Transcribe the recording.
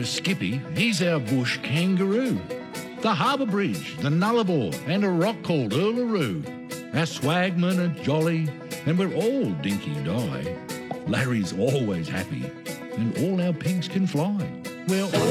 Skippy, he's our bush kangaroo. The Harbour Bridge, the Nullarbor, and a rock called Uluru. Our swagmen are jolly, and we're all dinky-die. Larry's always happy, and all our pigs can fly. We're